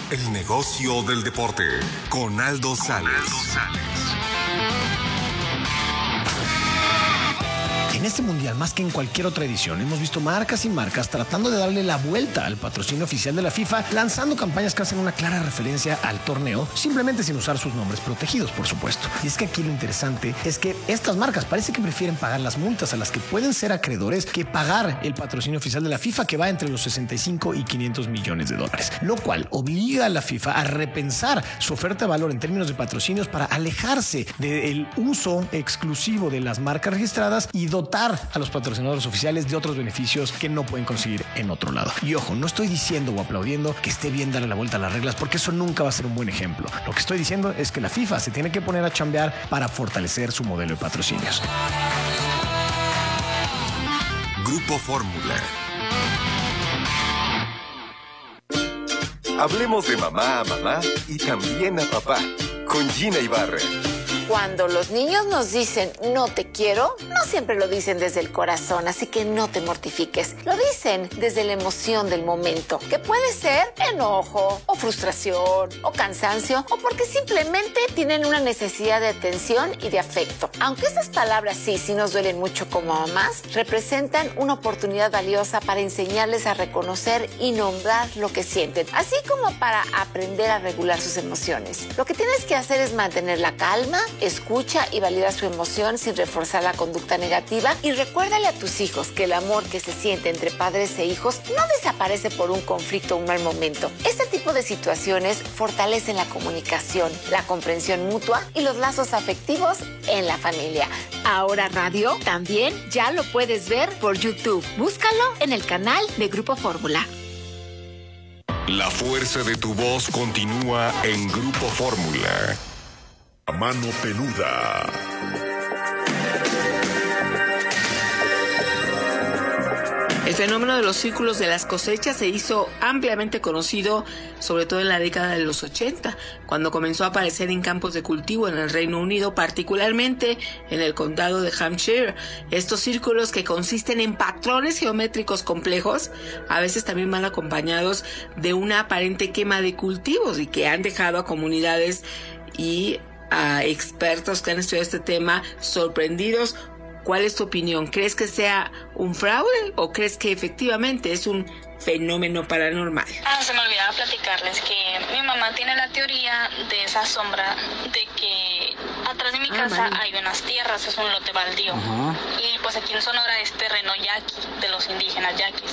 El negocio del deporte con Aldo Sales. En este mundial, más que en cualquier otra edición, hemos visto marcas y marcas tratando de darle la vuelta al patrocinio oficial de la FIFA, lanzando campañas que hacen una clara referencia al torneo, simplemente sin usar sus nombres protegidos, por supuesto. Y es que aquí lo interesante es que estas marcas parece que prefieren pagar las multas a las que pueden ser acreedores que pagar el patrocinio oficial de la FIFA, que va entre los 65 y 500 millones de dólares, lo cual obliga a la FIFA a repensar su oferta de valor en términos de patrocinios para alejarse del uso exclusivo de las marcas registradas y dotar a los patrocinadores oficiales de otros beneficios que no pueden conseguir en otro lado. Y ojo, no estoy diciendo o aplaudiendo que esté bien darle la vuelta a las reglas, porque eso nunca va a ser un buen ejemplo. Lo que estoy diciendo es que la FIFA se tiene que poner a chambear para fortalecer su modelo de patrocinios. Grupo Fórmula. Hablemos de mamá a mamá y también a papá con Gina Ibarra. Cuando los niños nos dicen no te quiero, no siempre lo dicen desde el corazón, así que no te mortifiques. Lo dicen desde la emoción del momento, que puede ser enojo, o frustración, o cansancio, o porque simplemente tienen una necesidad de atención y de afecto. Aunque estas palabras sí nos duelen mucho como mamás, representan una oportunidad valiosa para enseñarles a reconocer y nombrar lo que sienten, así como para aprender a regular sus emociones. Lo que tienes que hacer es mantener la calma, escucha y valida su emoción sin reforzar la conducta negativa, y recuérdale a tus hijos que el amor que se siente entre padres e hijos no desaparece por un conflicto o un mal momento. Este tipo de situaciones fortalecen la comunicación, la comprensión mutua y los lazos afectivos en la familia. Ahora Radio también ya lo puedes ver por YouTube. Búscalo en el canal de Grupo Fórmula. La fuerza de tu voz continúa en Grupo Fórmula. Mano peluda. El fenómeno de los círculos de las cosechas se hizo ampliamente conocido, sobre todo en la década de los 80, cuando comenzó a aparecer en campos de cultivo en el Reino Unido, particularmente en el condado de Hampshire. Estos círculos, que consisten en patrones geométricos complejos, a veces también van acompañados de una aparente quema de cultivos, y que han dejado a comunidades y a expertos que han estudiado este tema sorprendidos. ¿Cuál es tu opinión? ¿Crees que sea un fraude o crees que efectivamente es un fenómeno paranormal? Se me olvidaba platicarles que mi mamá tiene la teoría de esa sombra, de que atrás de mi casa hay unas tierras, es un lote baldío. Y pues aquí en Sonora es terreno yaqui, de los indígenas yaquis.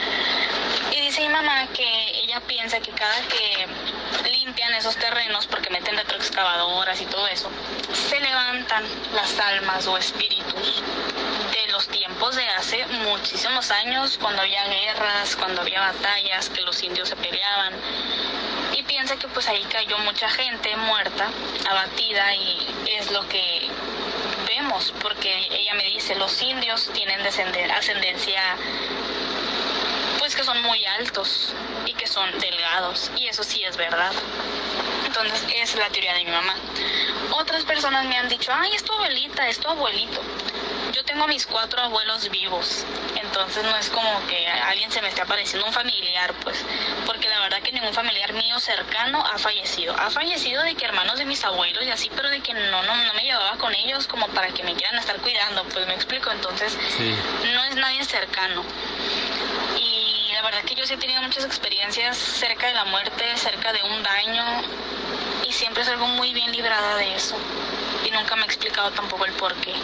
Y dice mi mamá que ella piensa que cada que limpian esos terrenos, porque meten retroexcavadoras y todo eso, se levantan las almas o espíritus de los tiempos de hace muchísimos años, cuando había guerras, cuando había batallas, que los indios se peleaban. Y piensa que pues ahí cayó mucha gente muerta, abatida, y es lo que vemos, porque ella me dice, los indios tienen ascendencia, pues que son muy altos y que son delgados, y eso sí es verdad. Entonces es la teoría de mi mamá. Otras personas me han dicho, ay, es tu abuelita, es tu abuelito. Yo tengo a mis 4 abuelos vivos, entonces no es como que a alguien se me esté apareciendo un familiar, pues, porque la verdad que ningún familiar mío cercano ha fallecido. Ha fallecido de que hermanos de mis abuelos y así, pero de que no me llevaba con ellos como para que me quieran estar cuidando, pues me explico. Entonces no es nadie cercano. Y la verdad que yo sí he tenido muchas experiencias cerca de la muerte, cerca de un daño, y siempre salgo muy bien librada de eso, y nunca me he explicado tampoco el por qué.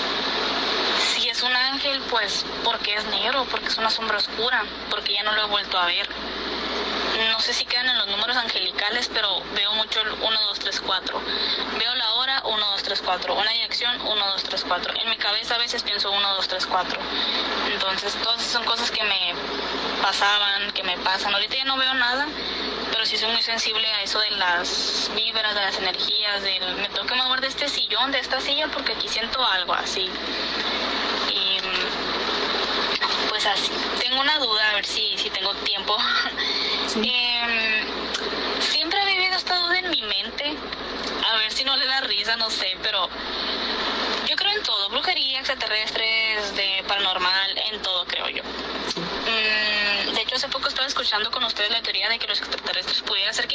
Si es un ángel, pues porque es negro, porque es una sombra oscura, porque ya no lo he vuelto a ver. No sé si quedan en los números angelicales, pero veo mucho el 1, 2, 3, 4. Veo la hora 1, 2, 3, 4. Una dirección 1, 2, 3, 4. En mi cabeza a veces pienso 1, 2, 3, 4. Entonces todas esas son cosas que me pasaban, que me pasan. Ahorita ya no veo nada, pero sí soy muy sensible a eso de las vibras, de las energías, me tengo que mover de este sillón, de esta silla, porque aquí siento algo así. Y pues así. Tengo una duda, a ver si tengo tiempo. Sí. Siempre ha vivido esta duda en mi mente, a ver si no le da risa, no sé, pero yo creo en todo, brujería, extraterrestres, de paranormal, en todo creo yo. De hecho, hace poco estaba escuchando con ustedes la teoría de que los extraterrestres pudieran ser